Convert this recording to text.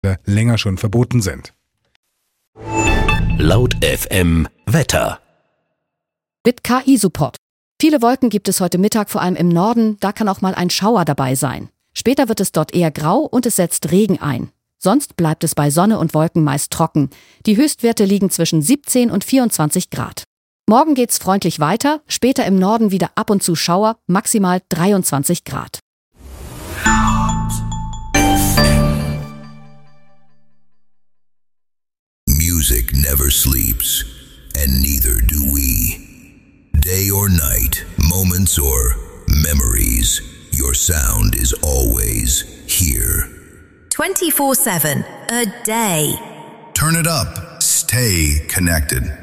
länger schon verboten sind. Laut FM Wetter. Mit KI-Support. Viele Wolken gibt es heute Mittag, vor allem im Norden. Da kann auch mal ein Schauer dabei sein. Später wird es dort eher grau und es setzt Regen ein. Sonst bleibt es bei Sonne und Wolken meist trocken. Die Höchstwerte liegen zwischen 17 und 24 Grad. Morgen geht's freundlich weiter, später im Norden wieder ab und zu Schauer, maximal 23 Grad. Music never sleeps, and neither do we. Day or night, moments or memories, your sound is always here. 24/7, a day. Turn it up. Stay connected.